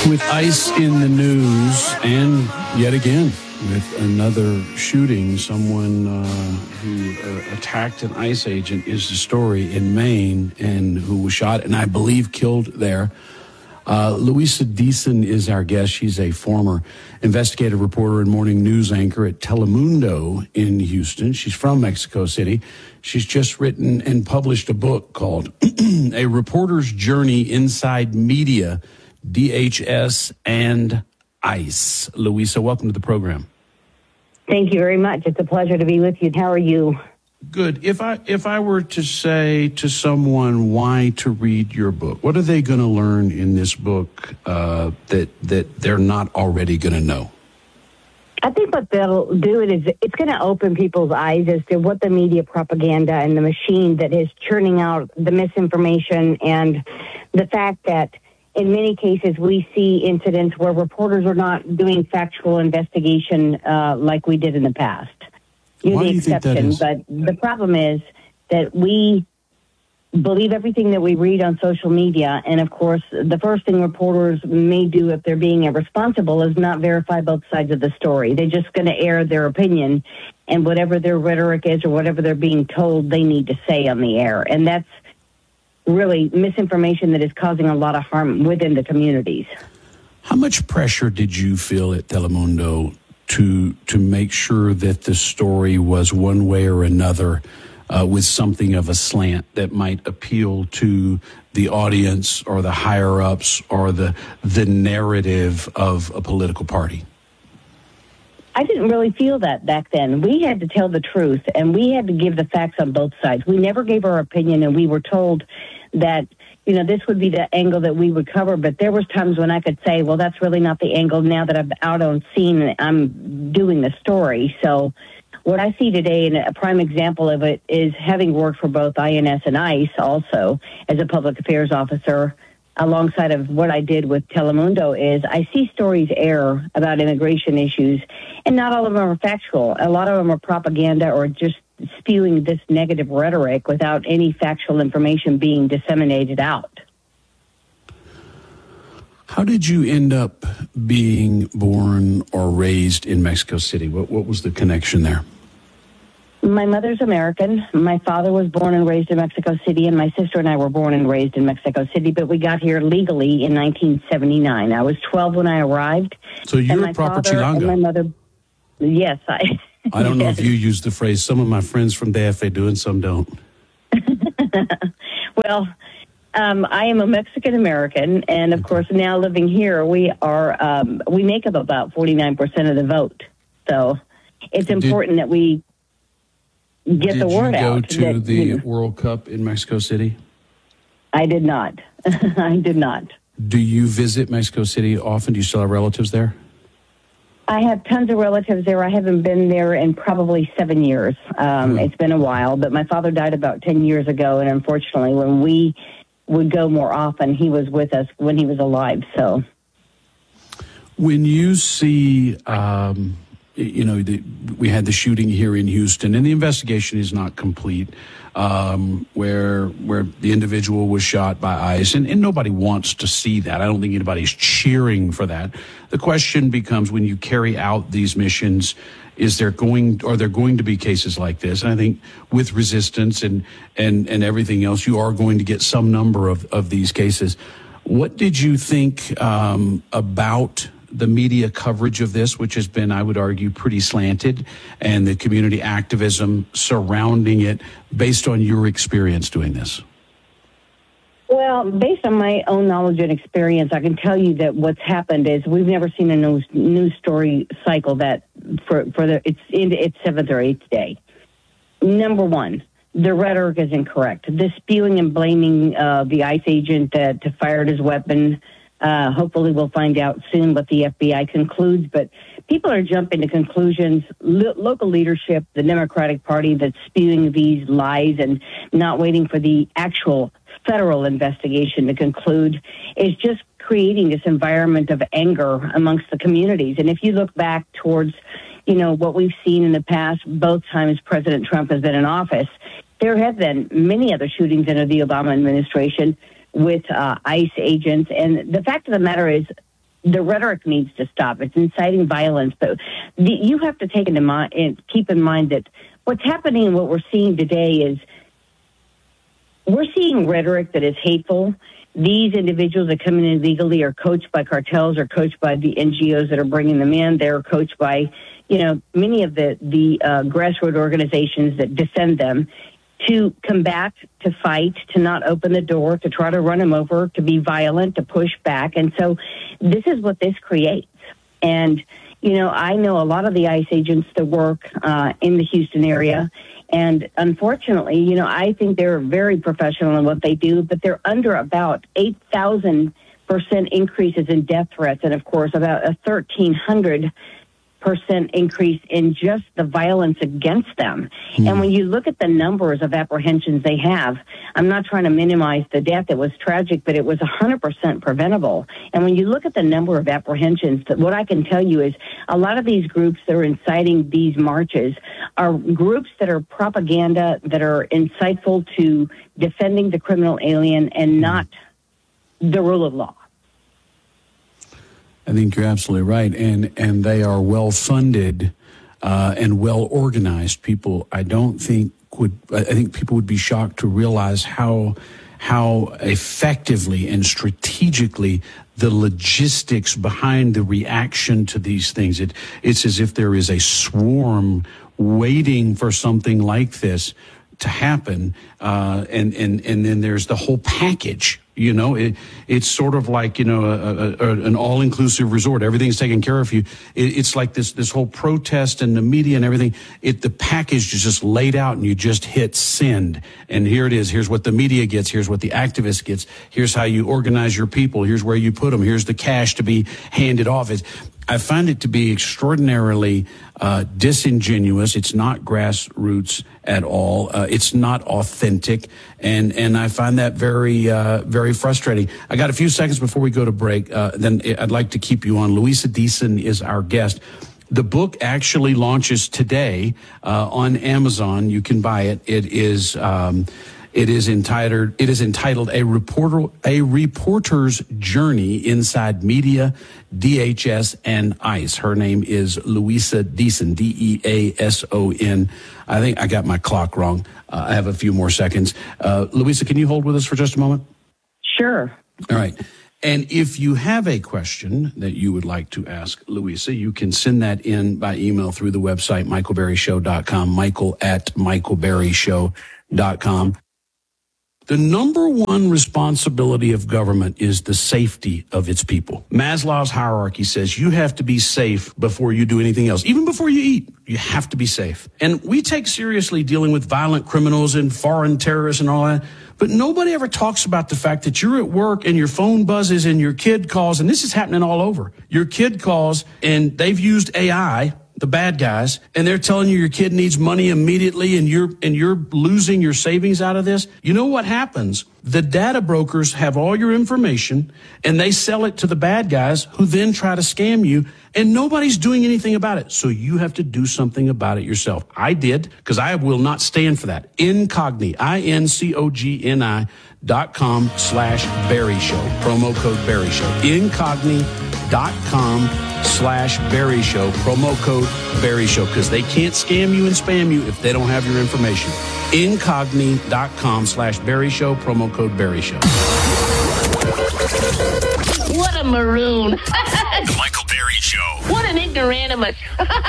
With ICE in the news, and yet again with another shooting, someone who attacked an ICE agent is the story in Maine, and who was shot and I believe killed there. Louisa Deason is our guest. She's a former investigative reporter and morning news anchor at Telemundo in Houston. She's from Mexico City. She's just written and published a book called A Reporter's Journey Inside Media, DHS and ICE. Louisa, welcome to the program. Thank you very much. It's a pleasure to be with you. How are you? Good. If I were to say to someone why to read your book, what are they going to learn in this book that they're not already going to know? I think what they'll do is it's going to open people's eyes as to what the media propaganda and the machine that is churning out the misinformation, and the fact that in many cases we see incidents where reporters are not doing factual investigation like we did in the past. You're the exception, but the problem is that we believe everything that we read on social media, and of course, the first thing reporters may do if they're being irresponsible is not verify both sides of the story. They're just going to air their opinion, and whatever their rhetoric is or whatever they're being told, they need to say on the air, and that's really misinformation that is causing a lot of harm within the communities. How much pressure did you feel at Telemundo to make sure that the story was one way or another with something of a slant that might appeal to the audience or the higher-ups or the narrative of a political party? I didn't really feel that back then. We had to tell the truth, and we had to give the facts on both sides. We never gave our opinion, and we were told that, this would be the angle that we would cover. But there was times when I could say, well, that's really not the angle. Now that I'm out on scene, I'm doing the story. So what I see today, and a prime example of it, is having worked for both INS and ICE also as a public affairs officer, alongside of what I did with Telemundo, is I see stories air about immigration issues, and not all of them are factual. A lot of them are propaganda or just spewing this negative rhetoric without any factual information being disseminated out. How did you end up being born or raised in Mexico City? What was the connection there? My mother's American. My father was born and raised in Mexico City, and my sister and I were born and raised in Mexico City, but we got here legally in 1979. I was 12 when I arrived. So you're a proper Chilango. And my mother, yes. I don't know if you use the phrase. Some of my friends from DF do and some don't. Well, I am a Mexican-American, and of course now living here, we make up about 49% of the vote. So it's important that we get the word out. Did you go to the World Cup in Mexico City? I did not. I did not. Do you visit Mexico City often? Do you still have relatives there? I have tons of relatives there. I haven't been there in probably 7 years. It's been a while, but my father died about 10 years ago, and unfortunately, when we would go more often, he was with us when he was alive. So, when you see, we had the shooting here in Houston, and the investigation is not complete, where the individual was shot by ICE, and nobody wants to see that. I don't think anybody's cheering for that. The question becomes, when you carry out these missions, are there going to be cases like this? And I think with resistance and everything else, you are going to get some number of these cases. What did you think about the media coverage of this, which has been, I would argue, pretty slanted, and the community activism surrounding it, based on your experience doing this? Well, based on my own knowledge and experience, I can tell you that what's happened is we've never seen a news story cycle that it's into its seventh or eighth day. Number one, the rhetoric is incorrect. The spewing and blaming the ICE agent that fired his weapon. Hopefully we'll find out soon what the FBI concludes, but people are jumping to conclusions. Local leadership, the Democratic Party that's spewing these lies and not waiting for the actual federal investigation to conclude, is just creating this environment of anger amongst the communities. And if you look back towards, what we've seen in the past, both times President Trump has been in office, there have been many other shootings under the Obama administration with ICE agents. And the fact of the matter is, the rhetoric needs to stop. It's inciting violence. But you have to take into mind and keep in mind that what's happening and what we're seeing today is we're seeing rhetoric that is hateful. These individuals that come in illegally are coached by cartels or coached by the NGOs that are bringing them in. They're coached by, many of the grassroots organizations that defend them to combat, to fight, to not open the door, to try to run them over, to be violent, to push back. And so this is what this creates. And, I know a lot of the ICE agents that work in the Houston area. And unfortunately, I think they're very professional in what they do, but they're under about 8,000% increases in death threats. And of course, about a 1,300% increase in just the violence against them. And when you look at the numbers of apprehensions they have, I'm not trying to minimize the death. It was tragic, but it was 100% preventable. And when you look at the number of apprehensions, what I can tell you is a lot of these groups that are inciting these marches are groups that are propaganda, that are insightful to defending the criminal alien and not the rule of law. I think you're absolutely right, and they are well funded and well organized. People, I think people would be shocked to realize how effectively and strategically the logistics behind the reaction to these things. It's as if there is a swarm waiting for something like this to happen, and then there's the whole package. It's sort of like, an all-inclusive resort. Everything's taken care of you. It's like this whole protest and the media and everything. The package is just laid out and you just hit send. And here it is. Here's what the media gets. Here's what the activist gets. Here's how you organize your people. Here's where you put them. Here's the cash to be handed off. I find it to be extraordinarily disingenuous. It's not grassroots at all. It's not authentic, and I find that very very frustrating. I got a few seconds before we go to break. Then I'd like to keep you on. Louisa Deason is our guest. The book actually launches today on Amazon. You can buy it. It is entitled A Reporter's Journey Inside Media, DHS, and ICE. Her name is Louisa Deason, Deason. I think I got my clock wrong. I have a few more seconds. Louisa, can you hold with us for just a moment? Sure. All right. And if you have a question that you would like to ask Louisa, you can send that in by email through the website, michaelberryshow.com, michael@michaelberryshow.com. The number one responsibility of government is the safety of its people. Maslow's hierarchy says you have to be safe before you do anything else. Even before you eat, you have to be safe. And we take seriously dealing with violent criminals and foreign terrorists and all that. But nobody ever talks about the fact that you're at work and your phone buzzes and your kid calls, and this is happening all over. Your kid calls and they've used AI, the bad guys, and they're telling you your kid needs money immediately and you're losing your savings out of this. You know what happens? The data brokers have all your information and they sell it to the bad guys who then try to scam you, and nobody's doing anything about it. So you have to do something about it yourself. I did, because I will not stand for that. Incogni, incogni.com/Berry Show. Promo code Berry Show. Incogni.com/Berry Show. Promo code Berry Show, because they can't scam you and spam you if they don't have your information. Incogni.com/Berry Show. Promo code Berry Show. What a maroon. The Michael Berry Show. What an ignoramus.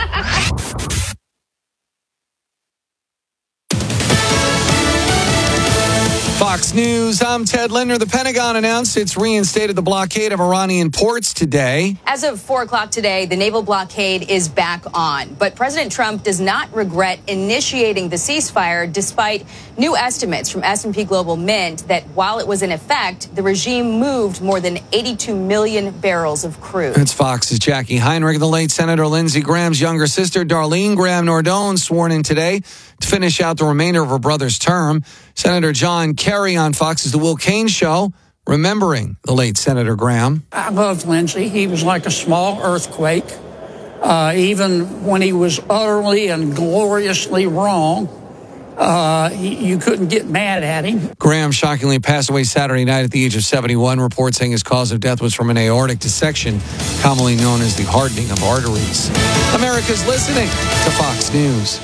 Fox News, I'm Ted Linder. The Pentagon announced it's reinstated the blockade of Iranian ports today. As of 4 o'clock today, the naval blockade is back on. But President Trump does not regret initiating the ceasefire, despite new estimates from S&P Global Mint that while it was in effect, the regime moved more than 82 million barrels of crude. It's Fox's Jackie Heinrich. The late Senator Lindsey Graham's younger sister, Darlene Graham Nordone, sworn in today to finish out the remainder of her brother's term. Senator John Kerry on Fox's The Will Cain Show, remembering the late Senator Graham. I loved Lindsey. He was like a small earthquake. Even when he was utterly and gloriously wrong, You couldn't get mad at him. Graham shockingly passed away Saturday night at the age of 71. Reports saying his cause of death was from an aortic dissection, commonly known as the hardening of arteries. America's listening to Fox News.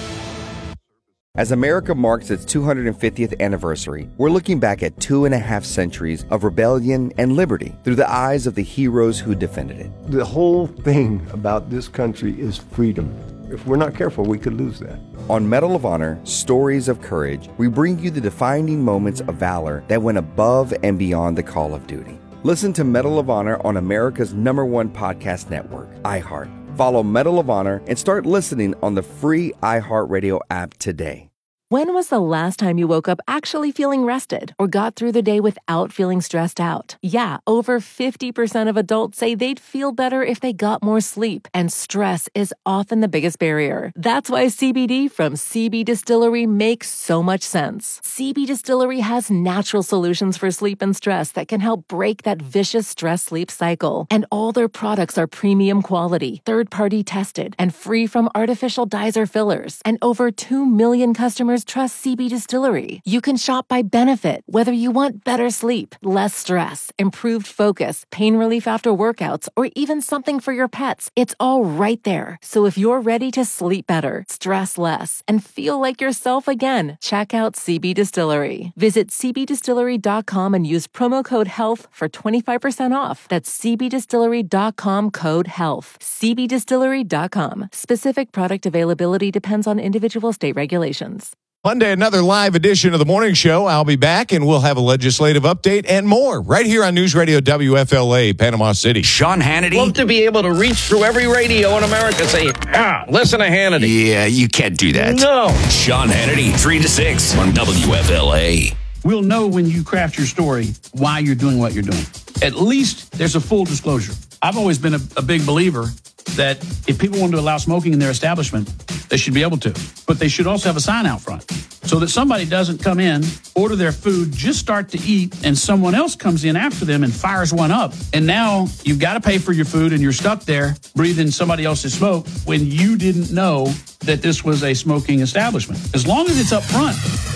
As America marks its 250th anniversary, we're looking back at 2.5 centuries of rebellion and liberty through the eyes of the heroes who defended it. The whole thing about this country is freedom. If we're not careful, we could lose that. On Medal of Honor, Stories of Courage, we bring you the defining moments of valor that went above and beyond the call of duty. Listen to Medal of Honor on America's #1 podcast network, iHeart. Follow Medal of Honor and start listening on the free iHeartRadio app today. When was the last time you woke up actually feeling rested or got through the day without feeling stressed out? Yeah, over 50% of adults say they'd feel better if they got more sleep, and stress is often the biggest barrier. That's why CBD from CB Distillery makes so much sense. CB Distillery has natural solutions for sleep and stress that can help break that vicious stress-sleep cycle. And all their products are premium quality, third-party tested, and free from artificial dyes or fillers. And over 2 million customers trust CB Distillery. You can shop by benefit, whether you want better sleep, less stress, improved focus, pain relief after workouts, or even something for your pets. It's all right there. So if you're ready to sleep better, stress less, and feel like yourself again, check out CB Distillery. Visit cbdistillery.com and use promo code HEALTH for 25% off. That's cbdistillery.com, code HEALTH. cbdistillery.com. Specific product availability depends on individual state regulations. Monday, another live edition of the morning show. I'll be back, and we'll have a legislative update and more right here on News Radio WFLA, Panama City. Sean Hannity. Love to be able to reach through every radio in America, say, listen to Hannity. Yeah, you can't do that. No. Sean Hannity, 3 to 6 on WFLA. We'll know when you craft your story why you're doing what you're doing. At least there's a full disclosure. I've always been a big believer that if people want to allow smoking in their establishment, they should be able to. But they should also have a sign out front so that somebody doesn't come in, order their food, just start to eat, and someone else comes in after them and fires one up. And now you've got to pay for your food and you're stuck there breathing somebody else's smoke when you didn't know that this was a smoking establishment. As long as it's up front,